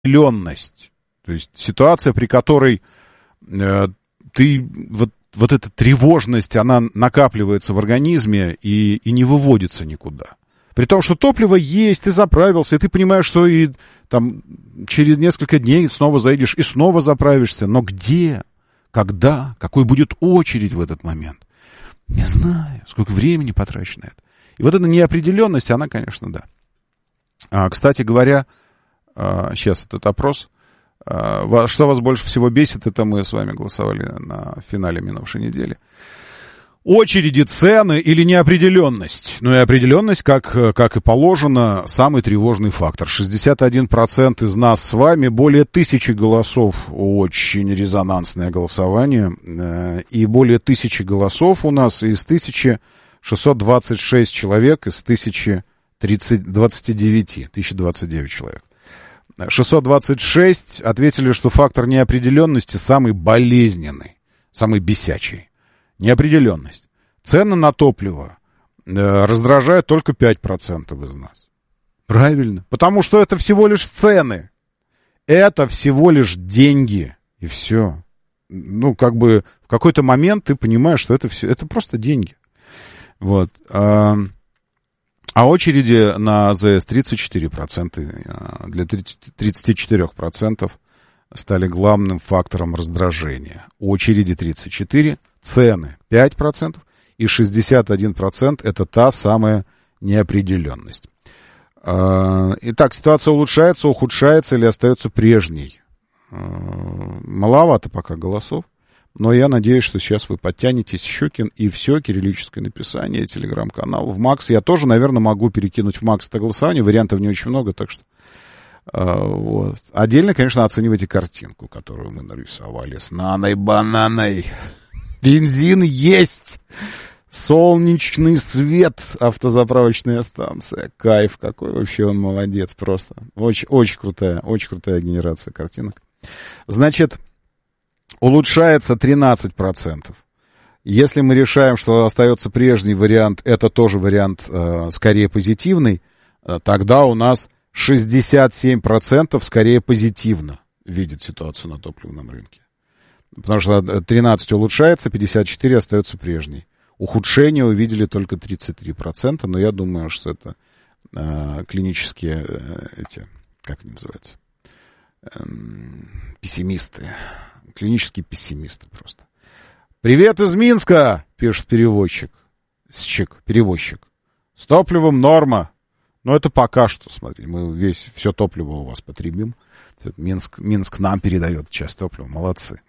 неопределенность. То есть ситуация, при которой ты вот эта тревожность, она накапливается в организме и не выводится никуда. При том, что топливо есть, ты заправился, и ты понимаешь, что и там через несколько дней снова заедешь и снова заправишься. Но где, когда, какой будет очередь в этот момент? Не знаю, сколько времени потрачено на это. И вот эта неопределенность, она, конечно, да. Кстати говоря, сейчас этот опрос. Что вас больше всего бесит, это мы с вами голосовали на финале минувшей недели. Очереди, цены или неопределенность? Ну и определенность, как и положено, самый тревожный фактор. 61% из нас с вами, более 1000 голосов, очень резонансное голосование. И более 1000 голосов у нас из 1626 человек, из 1029 человек. 626 ответили, что фактор неопределенности самый болезненный, самый бесячий. Неопределенность. Цены на топливо раздражают только 5% из нас. Правильно. Потому что это всего лишь цены. Это всего лишь деньги. И все. Ну, как бы в какой-то момент ты понимаешь, что это все, это просто деньги. Вот. А очереди на АЗС 34%, для 34% стали главным фактором раздражения. Очереди 34%, цены 5% и 61% это та самая неопределенность. Итак, ситуация улучшается, ухудшается или остается прежней? Маловато пока голосов. Но я надеюсь, что сейчас вы подтянетесь. Щукин и все, кириллическое написание, телеграм-канал. В Макс я тоже, наверное, могу перекинуть в Макс это голосование. Вариантов не очень много, так что... Вот. Отдельно, конечно, оценивайте картинку, которую мы нарисовали с наной-бананой. Бензин есть! Солнечный свет, автозаправочная станция. Кайф какой, вообще он молодец просто. Очень крутая генерация картинок. Значит... Улучшается 13%. Если мы решаем, что остается прежний вариант, это тоже вариант скорее позитивный, тогда у нас 67% скорее позитивно видят ситуацию на топливном рынке. Потому что 13 улучшается, 54 остается прежней. Ухудшение увидели только 33%, но я думаю, что это клинические как они называются, пессимисты. Клинические пессимисты просто. «Привет из Минска!» — пишет перевозчик. «С топливом норма. Но это пока что, смотри, мы все топливо у вас потребим. Минск нам передает часть топлива. Молодцы.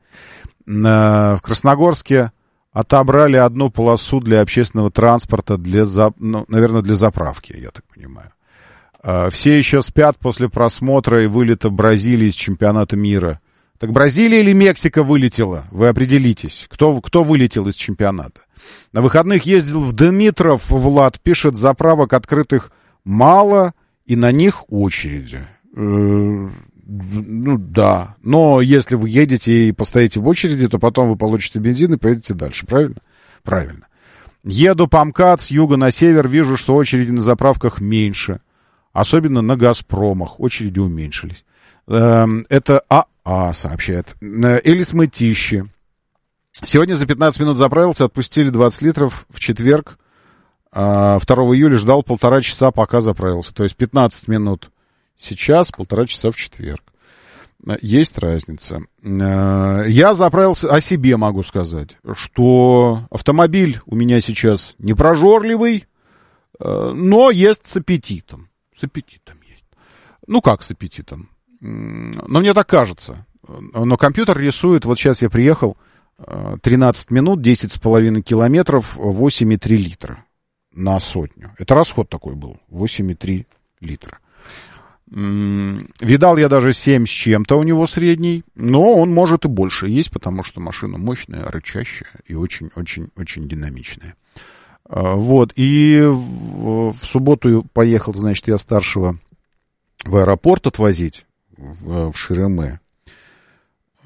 В Красногорске отобрали одну полосу для общественного транспорта, наверное, для заправки, я так понимаю. Все еще спят после просмотра и вылета Бразилии из чемпионата мира. Так Бразилия или Мексика вылетела? Вы определитесь. Кто вылетел из чемпионата? На выходных ездил в Дмитров, Влад пишет, заправок открытых мало, и на них очереди. Ну да. Но если вы едете и постоите в очереди, то потом вы получите бензин и поедете дальше. Правильно? Правильно. Еду по МКАД с юга на север, вижу, что очереди на заправках меньше. Особенно на «Газпромах». Очереди уменьшились. Это сообщает. Элис Мытищи. Сегодня за 15 минут заправился, отпустили 20 литров в четверг. 2 июля ждал 1,5 часа, пока заправился. То есть 15 минут сейчас, 1,5 часа в четверг. Есть разница. Я заправился, о себе могу сказать, что автомобиль у меня сейчас не прожорливый, но ест с аппетитом. С аппетитом есть. Ну как с аппетитом? Но мне так кажется. Но компьютер рисует, вот сейчас я приехал, 13 минут, 10,5 километров, 8,3 литра на сотню. Это расход такой был, 8,3 литра. Видал я даже 7 с чем-то у него средний, но он может и больше есть, потому что машина мощная, рычащая и очень-очень-очень динамичная. Вот, и в субботу поехал, значит, я старшего в аэропорт отвозить, в Шереме.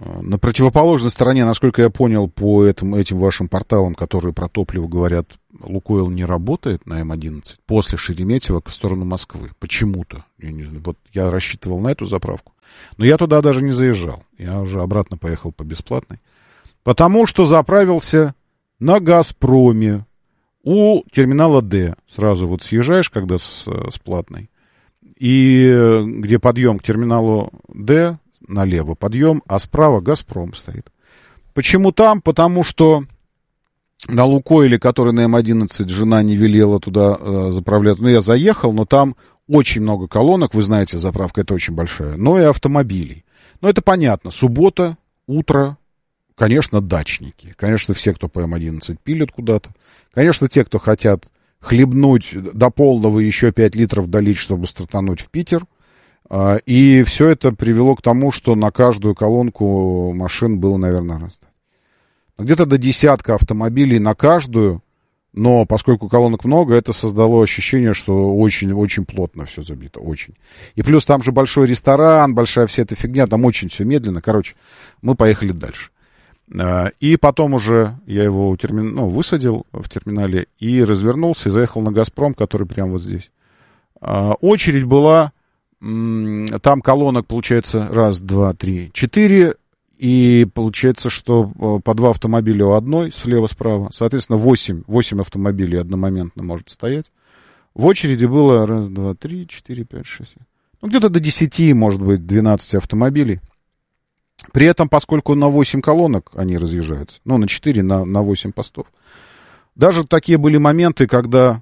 На противоположной стороне, насколько я понял, по этим вашим порталам, которые про топливо говорят, Лукойл не работает на М11 после Шереметьево в сторону Москвы. Почему-то. Я не знаю. Вот я рассчитывал на эту заправку. Но я туда даже не заезжал. Я уже обратно поехал по бесплатной. Потому что заправился на «Газпроме» у терминала «Д». Сразу вот съезжаешь, когда с платной. И где подъем к терминалу «Д», налево подъем, а справа «Газпром» стоит. Почему там? Потому что на «Лукойле», который на М11, жена не велела туда заправляться. Ну, я заехал, но там очень много колонок, вы знаете, заправка это очень большая, но и автомобилей. Но это понятно, суббота, утро, конечно, дачники. Конечно, все, кто по М11 пилят куда-то. Конечно, те, кто хотят хлебнуть до полного еще 5 литров долить, чтобы стартануть в Питер. И все это привело к тому, что на каждую колонку машин было, наверное, где-то до десятка автомобилей на каждую, но поскольку колонок много, это создало ощущение, что очень-очень плотно все забито, очень. И плюс там же большой ресторан, большая вся эта фигня, там очень все медленно. Короче, мы поехали дальше. И потом уже я его высадил в терминале и развернулся и заехал на «Газпром», который прямо вот здесь. Очередь была... Там колонок, получается, 1, 2, 3, 4. И получается, что по 2 автомобиля у одной, слева-справа. Соответственно, 8 автомобилей одномоментно может стоять. В очереди было 1, 2, 3, 4, 5, 6. Ну, где-то до 10, может быть, 12 автомобилей. При этом, поскольку на 8 колонок они разъезжаются, ну, на 4, на 8 постов. Даже такие были моменты, когда...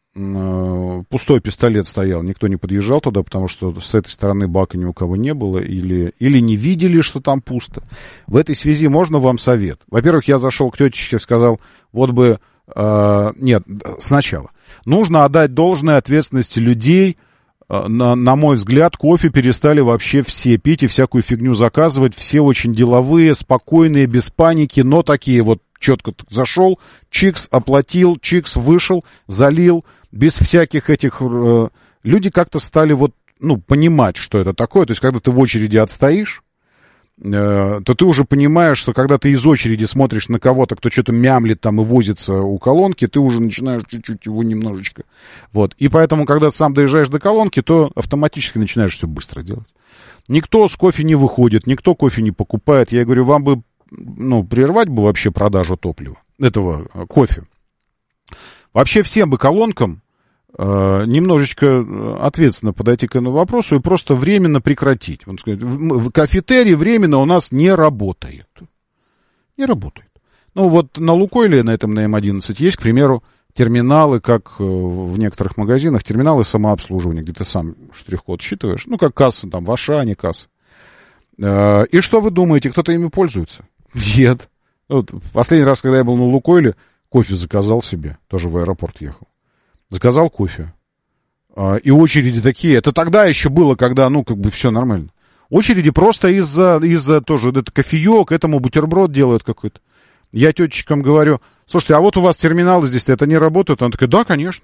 пустой пистолет стоял, никто не подъезжал туда, потому что с этой стороны бака ни у кого не было, или не видели, что там пусто. В этой связи можно вам совет? Во-первых, я зашел к тетечке и сказал, вот бы... нет, сначала. Нужно отдать должное ответственности людей. На мой взгляд, кофе перестали вообще все пить и всякую фигню заказывать. Все очень деловые, спокойные, без паники, но такие вот четко зашел, чикс, оплатил, чикс, вышел, залил, без всяких этих... Люди как-то стали понимать, что это такое. То есть, когда ты в очереди отстоишь, то ты уже понимаешь, что когда ты из очереди смотришь на кого-то, кто что-то мямлит там и возится у колонки, ты уже начинаешь чуть-чуть его немножечко. Вот. И поэтому, когда ты сам доезжаешь до колонки, то автоматически начинаешь все быстро делать. Никто с кофе не выходит, никто кофе не покупает. Я говорю, вам бы прервать бы вообще продажу топлива, этого кофе. Вообще всем бы колонкам немножечко ответственно подойти к этому вопросу и просто временно прекратить. Кафетерий временно у нас не работает. Не работает. Ну вот на «Лукойле», на этом на М11 есть, к примеру, терминалы, как в некоторых магазинах, терминалы самообслуживания, где ты сам штрих-код считываешь, ну как касса там в Ашане касса. И что вы думаете, кто-то ими пользуется? Нет. Вот, последний раз, когда я был на «Лукойле», кофе заказал себе, тоже в аэропорт ехал. Заказал кофе. И очереди такие. Это тогда еще было, когда, все нормально. Очереди просто из-за тоже, это кофеек, этому бутерброд делают какой-то. Я тетечкам говорю, слушайте, а вот у вас терминалы здесь, это не работает? Она такая, да, конечно.